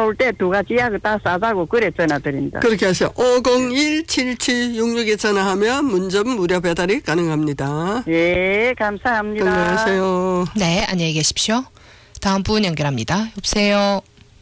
올 때 두 가지 약을 다 싸자고 그래 전화드립니다. 그렇게 하세요. 501-7766에 전화하면 문전 무료 배달이 가능합니다. 예, 감사합니다. 건강하세요. 네, 안녕히 계십시오. 다음 분 연결합니다. 여보세요.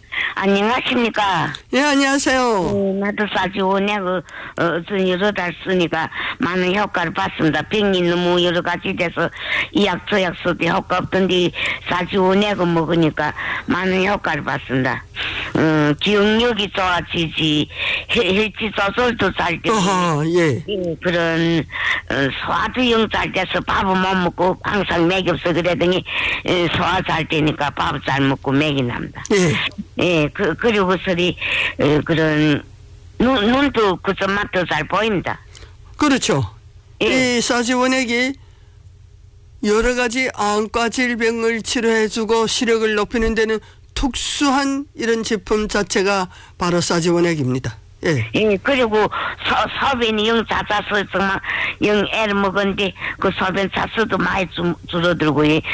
안녕하십니까. 예, 안녕하세요. 나도 싸지오네, 여러 달 쓰니까 많은 효과를 봤습니다. 병이 너무 여러 가지 돼서 이 약, 저 약 써도 효과 없던데 싸지오네 그 먹으니까 많은 효과를 봤습니다. 기억력이 좋아지지, 혈치 조절도 잘 되고, 예. 그런, 소화도 영 잘 돼서 밥은 못 먹고 항상 맥이 없어 그러더니, 소화 잘 되니까 밥 잘 먹고 맥이 납니다. 예. 예, 그리고 소리, 그런, 눈도 그저 맛도 잘 보입니다. 그렇죠. 예. 이 사지원액이 여러 가지 안과 질병을 치료해주고 시력을 높이는 데는 특수한 이런 제품 자체가 바로 사지원액입니다. 예. 예, 그리고 소변이 영 잦아서 정말 영 애를 먹었는데 그 소변 차수도 많이 줄어들고 예.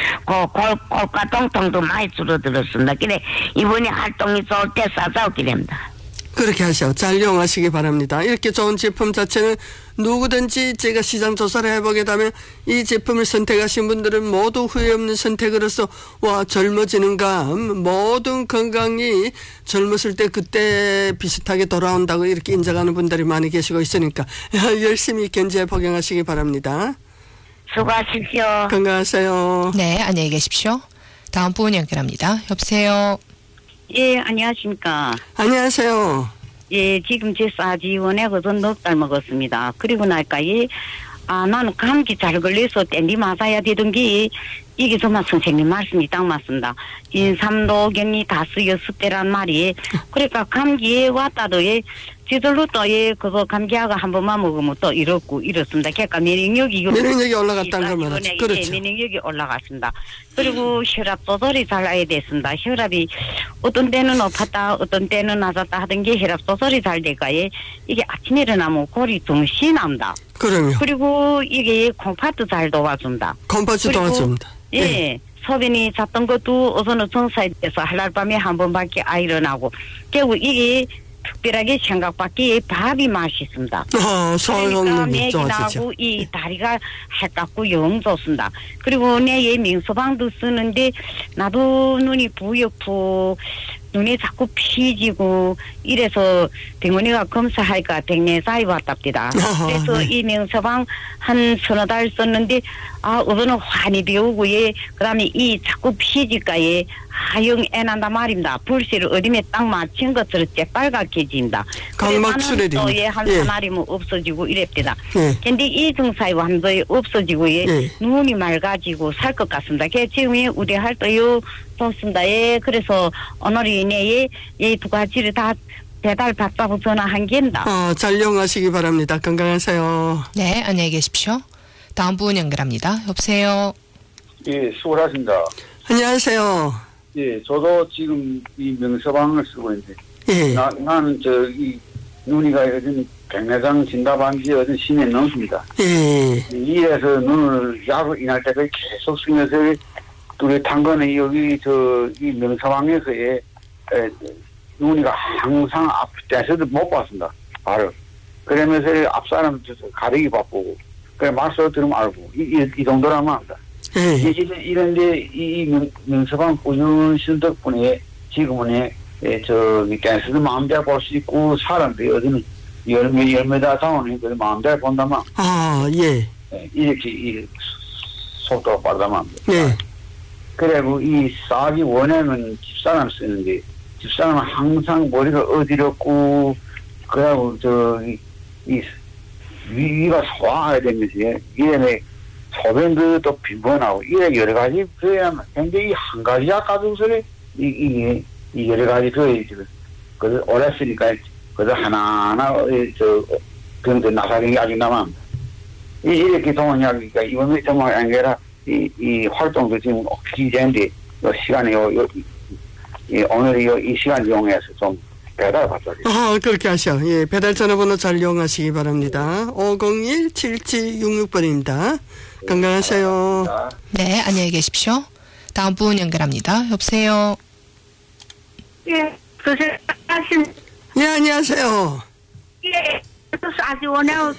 골가 통통도 많이 줄어들었습니다. 그래 이번에 활동이 좋을 때 싸자오게 됩니다. 그렇게 하셔. 잘 이용하시기 바랍니다. 이렇게 좋은 제품 자체는 누구든지 제가 시장 조사를 해보게 되면 이 제품을 선택하신 분들은 모두 후회 없는 선택으로서 와 젊어지는가 모든 건강이 젊었을 때 그때 비슷하게 돌아온다고 이렇게 인정하는 분들이 많이 계시고 있으니까 열심히 견제 복용하시기 바랍니다. 수고하십시오. 건강하세요. 네, 안녕히 계십시오. 다음 분 연결합니다. 여보세요. 예, 안녕하십니까. 안녕하세요. 예, 지금 제 싸지원에 그저 넉 달 먹었습니다. 그리고 나니까, 나는 감기 잘 걸려서 땡기 맞아야 되던 게, 이게 정말 선생님 말씀이 딱 맞습니다. 인삼도경이 다스 여섯 대란 말이, 그러니까 감기에 왔다도, 저절로 또, 그거 감기약을 한 번만 먹으면 또 이렇습니다. 그러니까 면역력이 올라갔다는 걸 말하죠. 그렇죠. 면역력이 올라갔습니다. 그리고 혈압 조절이 잘 나야 됐습니다. 혈압이 어떤 때는 높았다, 어떤 때는 낮았다 하던 게 혈압 조절이 잘 될까, 이게 아침에 일어나면 골이 덩시 납니다. 그럼요. 그리고 이게 콩팥도 잘 도와준다. 콩팥도 도와줍니다. 예. 네. 소변이 잤던 것도 어서는 정사에 대해서 할랄밤에 한 번밖에 안 일어나고, 결국 이게 특별하게 생각밖에 밥이 맛있습니다. 그러니까 맥이 나고 이 다리가 헷갖고 영 좋습니다. 그리고 내 명서방도 쓰는데 나도 눈이 부옇고 눈이 자꾸 피지고 이래서 병원에 검사하니까 백내사이 왔답니다. 그래서 이 명서방 한 서너 달 썼는데 어느 환히 배우고 그다음에 이 자꾸 피지가 영 애난다 말입니다. 불씨를 어디에 딱 맞춘 것처럼 재빨갛게 진다. 각막출혈이 한 사나리면 없어지고 이랬답니다. 근데 이 증상이 완전히 없어지고 눈이 맑아지고 살 것 같습니다. 지금 우리 할 때요 좋습니다. 그래서 오늘이 내에 두 가지를 다 배달 받자고 전화한 게입니다. 잘 이용하시기 바랍니다. 건강하세요. 네, 안녕히 계십시오. 다음 분 연결합니다. 여보세요. 예, 수고하십니다. 안녕하세요. 예, 저도 지금 이 명서방을 쓰고 있는데, 나는 이 눈이가 요즘 백내장 진단한 지 요즘 10년 넘습니다. 이래서 눈을 약을 인할 때까지 계속 쓰면서 둘이 탄 거는 여기 이 명서방에서의 눈이가 항상 아플 때서도 못 봤습니다. 바로. 그러면서 앞사람도 가리기 바쁘고, 그래 말씀 들으면 알고, 이 정도라면 합니다. 이런데 이 명서방 꾸준신 덕분에 지금은 댄스도 마음대로 볼 수 있고 사람들이 어디는 열매다 다운이 마음대로 본다만 이렇게 속도가 빠르다만 그리고 이 싹이 원액은 집사람 쓰는데 집사람은 항상 머리가 어지럽고 그리고 이 위가 소화해야 되면서 이름에 소변도 또 빈번하고 이래 여러 가지 그래야만 근데 이 한 가지 약 가지고서는 이 여러 가지 그 오래 쓰니까 그저 하나하나 그런데 나사링이 아직 남았습니다. 이렇게 동원 약이니까 이번에 정말 아니라 이 활동도 지금 기재인데 시간이 오늘 이 시간 이용해서 좀 배달 받아주세요. 그렇게 하셔. 예, 배달 전화번호 잘 이용하시기 바랍니다. 501-7766번입니다. 건강하세요. 네, 안녕히 계십시오. 다음 분 연결합니다. 여보세요. 예, 예, 안녕하세요. 예, 사지원하고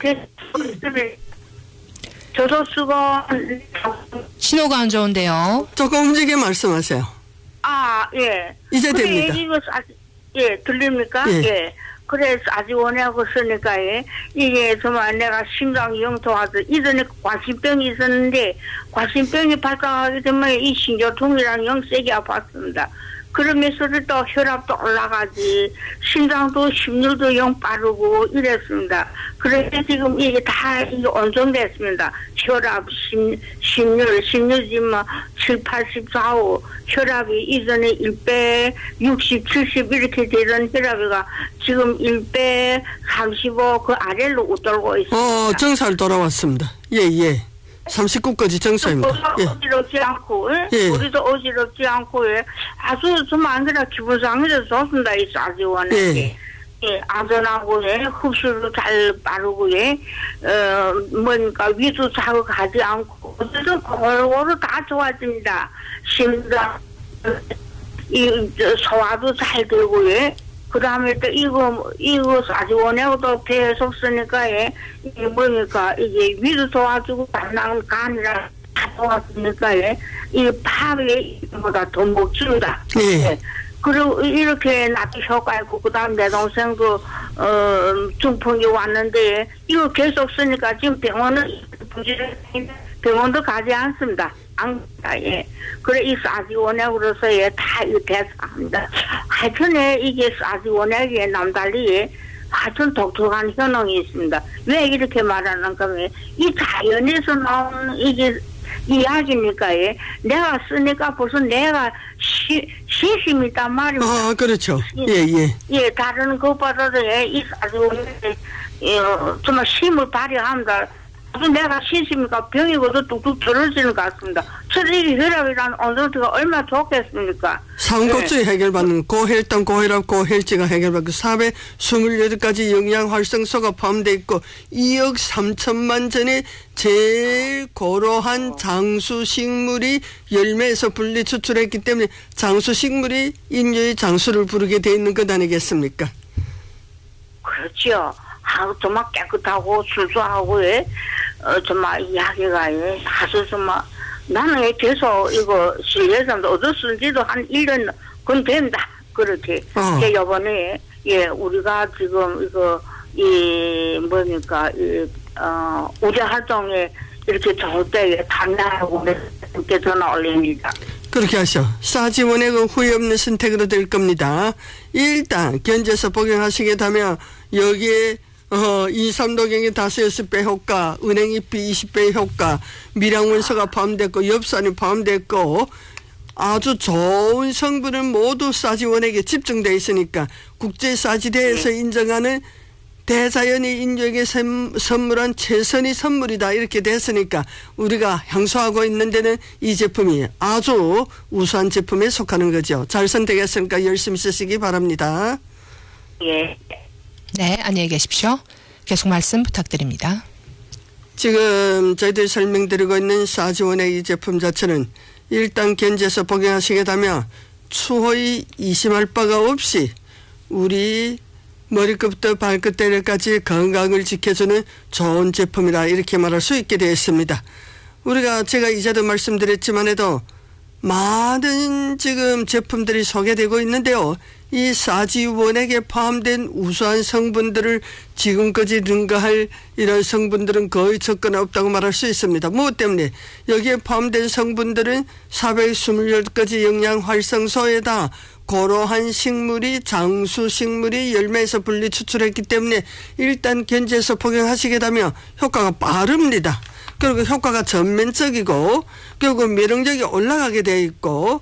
저도 쓰고. 신호가 안 좋은데요. 조금 움직여 말씀하세요. 예. 이제 됩니다. 이거 예, 들립니까? 예. 그래서 아주 원하고 쓰니까, 이게 정말 내가 심장이 영토하도 이전에 과신병이 있었는데, 과신병이 발생하게 되면 이 신경통이랑 영 세게 아팠습니다. 그러면서도 또 혈압도 올라가지, 심장도 심률도 영 빠르고 이랬습니다. 그래서 지금 이게 다 이게 온정됐습니다. 혈압, 심률이 뭐 7, 80, 4호, 혈압이 이전에 1배 60, 70 이렇게 되던 혈압이가 지금 1배 35 그 아래로 웃돌고 있습니다. 정상 돌아왔습니다. 예. 39까지 정상입니다. 어지럽지 않고, 우리도 어지럽지 않고, 아주 정말 그냥 기분상으로 좋습니다. 이 사지원에. 안전하고, 흡수도 잘 빠르고, 위도 자극하지 않고, 어쨌든 골고루 다 좋아집니다. 심장, 소화도 잘 되고, 그 다음에 또 이거 사지원하고도 계속 쓰니까, 이게 이게 위도 도와주고, 간이랑 다 도와주니까, 이 밥에 이거보다 더 먹습니다. 그리고 이렇게 나도 효과 있고, 그 다음 내 동생도, 중풍이 왔는데, 이거 계속 쓰니까 지금 병원도 가지 않습니다. 그래, 이 사지원액으로서 다 대사합니다. 하여튼에 이게 사지원액에 남달리 하여튼 독특한 효능이 있습니다. 왜 이렇게 말하는가 하면, 이 자연에서 나온 이게 이야기니까, 내가 쓰니까 벌써 내가 신심이 있단 말입니다. 그렇죠. 예. 다른 것보다도 이 사지원액에 정말 힘을 발휘합니다. 내가 신심이니까 병이고도 뚝뚝 떨어지는 것 같습니다. 저들이 혈압이라는 온도가 얼마나 좋겠습니까? 상고증이 해결받는 고혈당, 고혈압, 고혈증가 해결받고 428가지 영양 활성소가 포함되어 있고 2억 3천만 전의 제일 고로한 장수식물이 열매에서 분리 추출했기 때문에 장수식물이 인류의 장수를 부르게 되어 있는 것 아니겠습니까? 그렇죠. 정말 깨끗하고 순수하고 정말 이야기가 아주 정말 나는 계속 이거 실내에서도 얻었는지도 한 1년 건 된다. 그렇게 요번에 우리가 지금 이거 우대 활동에 이렇게 좋을 때에 담당하고 이렇게 전화 올립니다. 그렇게 하셔. 사지원액은 후회 없는 선택으로 될 겁니다. 일단 견제서 복용하시게 되면 여기에 2, 3도경의 5, 6배 효과, 은행잎이 20배 효과, 미량원소가 포함됐고 엽산이 포함됐고 아주 좋은 성분은 모두 사지원액에 집중되어 있으니까 국제사지대에서 인정하는 대자연이 인류에게 선물한 최선의 선물이다 이렇게 됐으니까 우리가 향수하고 있는 데는 이 제품이 아주 우수한 제품에 속하는 거죠. 잘 선택했으니까 열심히 쓰시기 바랍니다. 네, 안녕히 계십시오. 계속 말씀 부탁드립니다. 지금 저희들이 설명드리고 있는 사지원의 이 제품 자체는 일단 견제해서 복용하시게 되면 추호의 의심할 바가 없이 우리 머리끝부터 발끝까지 건강을 지켜주는 좋은 제품이라 이렇게 말할 수 있게 되었습니다. 제가 이제도 말씀드렸지만 해도 많은 지금 제품들이 소개되고 있는데요. 이 사지원액에 포함된 우수한 성분들을 지금까지 능가할 이런 성분들은 거의 접근 없다고 말할 수 있습니다. 무엇 때문에? 여기에 포함된 성분들은 428가지 영양 활성소에다 고로한 식물이 장수식물이 열매에서 분리 추출했기 때문에 일단 견제해서 복용하시게 되면 효과가 빠릅니다. 그리고 효과가 전면적이고 그리고 면역력이 올라가게 되어 있고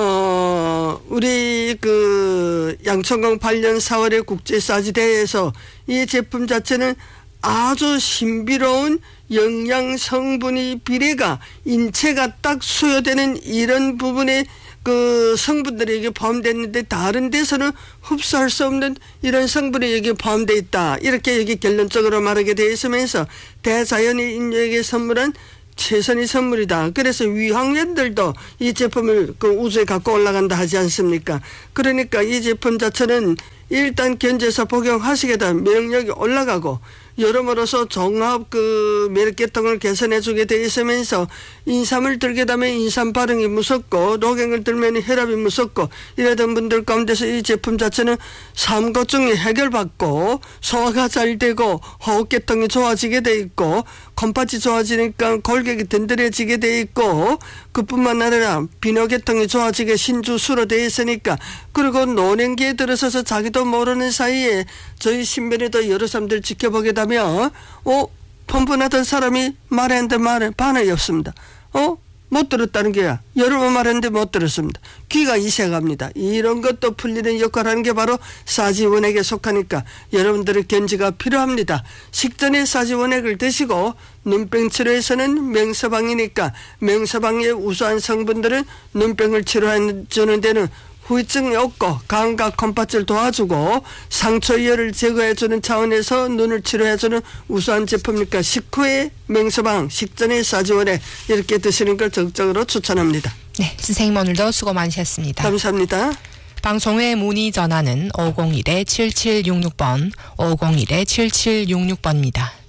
우리 양천강 8년 4월의 국제사지대회에서 이 제품 자체는 아주 신비로운 영양 성분의 비례가 인체가 딱 수요되는 이런 부분에 성분들이 여기 포함됐는데 다른 데서는 흡수할 수 없는 이런 성분이 여기 포함되어 있다. 이렇게 여기 결론적으로 말하게 되어 있으면서 대자연이 인류에게 선물한 최선의 선물이다. 그래서 위학년들도 이 제품을 그 우주에 갖고 올라간다 하지 않습니까? 그러니까 이 제품 자체는 일단 견제해서 복용하시게 되면免疫力올라가고 여러모로서 종합 그 면역계통을 개선해 주게 돼 있으면서 인삼을 들게 되면 인삼 반응이 무섭고 녹용을 들면 혈압이 무섭고 이러던 분들 가운데서 이 제품 자체는 삼고증이 해결받고 소화가 잘 되고 호흡계통이 좋아지게 돼 있고 콩팥이 좋아지니까 골격이 든든해지게 돼 있고 그뿐만 아니라 비뇨계통이 좋아지게 신주수로 돼 있으니까 그리고 노년기에 들어서서 자기도 모르는 사이에 저희 신변에도 여러 사람들 지켜보게 되면 폰폰하던 사람이 말했는데 말에 반응이 없습니다. 못 들었다는 게야. 여러 번 말했는데 못 들었습니다. 귀가 이색합니다. 이런 것도 풀리는 역할을 하는 게 바로 사지원액에 속하니까 여러분들의 견지가 필요합니다. 식전에 사지원액을 드시고 눈병 치료에서는 명서방이니까 명서방의 우수한 성분들은 눈병을 치료해 주는 데는 후유증이 없고 감각 콩팥을 도와주고 상처열을 제거해주는 차원에서 눈을 치료해주는 우수한 제품이니까 식후에 명서방, 식전에 사지원액 이렇게 드시는 걸 적극적으로 추천합니다. 네, 선생님 오늘도 수고 많으셨습니다. 감사합니다. 방송회 문의 전화는 501-7766번, 501-7766번입니다.